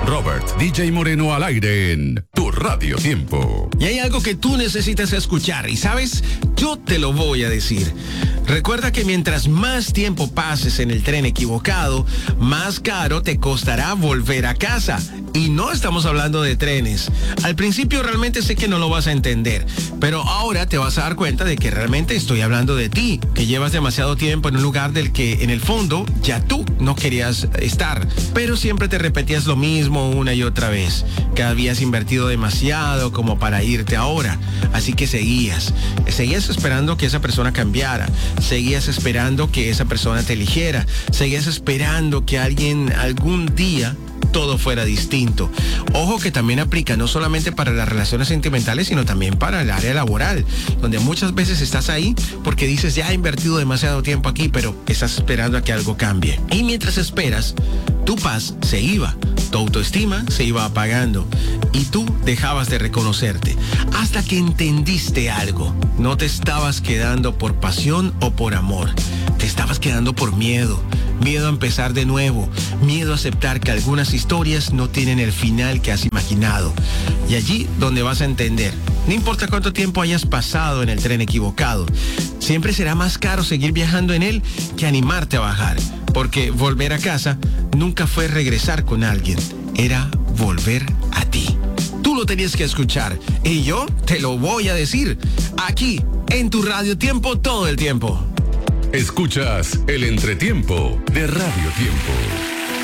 Robert DJ Moreno al aire en Tu Radio Tiempo. Y hay algo que tú necesitas escuchar y sabes, yo te lo voy a decir. Recuerda que mientras más tiempo pases en el tren equivocado, más caro te costará volver a casa. Y no estamos hablando de trenes. Al principio realmente sé que no lo vas a entender, pero ahora te vas a dar cuenta de que realmente estoy hablando de ti, que llevas demasiado tiempo en un lugar del que en el fondo ya tú no querías estar, pero siempre te repetías lo mismo una y otra vez, que habías invertido demasiado como para irte ahora. Así que seguías esperando que esa persona cambiara, seguías esperando que esa persona te eligiera, seguías esperando que alguien algún día todo fuera distinto. Ojo que también aplica no solamente para las relaciones sentimentales, sino también para el área laboral, donde muchas veces estás ahí porque dices, ya he invertido demasiado tiempo aquí, pero estás esperando a que algo cambie. Y mientras esperas, tu paz se iba, tu autoestima se iba apagando y tú dejabas de reconocerte hasta que entendiste algo. No te estabas quedando por pasión o por amor, te estabas quedando por miedo. Miedo a empezar de nuevo, miedo a aceptar que algunas historias no tienen el final que has imaginado. Y allí donde vas a entender, no importa cuánto tiempo hayas pasado en el tren equivocado, siempre será más caro seguir viajando en él que animarte a bajar, porque volver a casa nunca fue regresar con alguien, era volver a ti. Tú lo tenías que escuchar y yo te lo voy a decir aquí en Tu Radio Tiempo todo el tiempo. Escuchas el entretiempo de Radio Tiempo.